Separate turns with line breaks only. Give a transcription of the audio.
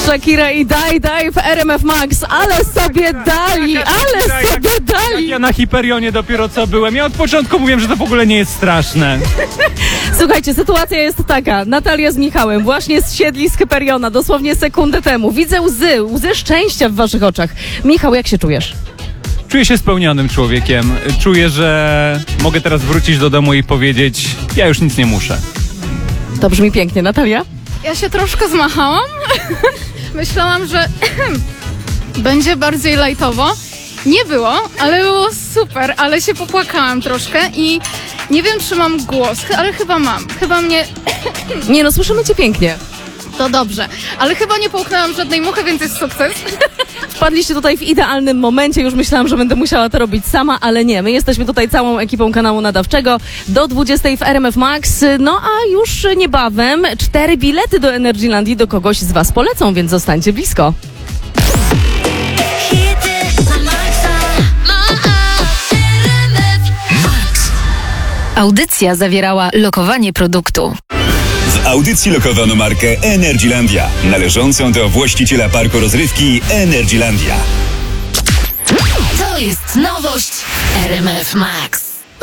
Shakira i Daj w RMF Max, ale sobie dali.
Ja na Hiperionie dopiero co byłem. Ja od początku mówiłem, że to w ogóle nie jest straszne.
Słuchajcie, sytuacja jest taka. Natalia z Michałem właśnie zsiedli z Hyperiona dosłownie sekundę temu. Widzę łzy szczęścia w waszych oczach. Michał, jak się czujesz?
Czuję się spełnionym człowiekiem. Czuję, że mogę teraz wrócić do domu i powiedzieć, ja już nic nie muszę.
To brzmi pięknie. Natalia?
Ja się troszkę zmachałam. Myślałam, że będzie bardziej lajtowo. Nie było, ale było super, ale się popłakałam troszkę i nie wiem, czy mam głos, ale chyba mam. Chyba mnie...
Nie no, słyszymy cię pięknie.
To dobrze, ale chyba nie połknęłam żadnej muchy, więc jest sukces.
Wpadliście tutaj w idealnym momencie, już myślałam, że będę musiała to robić sama, ale nie. My jesteśmy tutaj całą ekipą kanału nadawczego do 20 w RMF Max. No a już niebawem 4 bilety do Energylandii do kogoś z was polecą, więc zostańcie blisko.
Audycja zawierała lokowanie produktu.
W audycji lokowano markę Energylandia, należącą do właściciela parku rozrywki Energylandia.
To jest nowość RMF Max.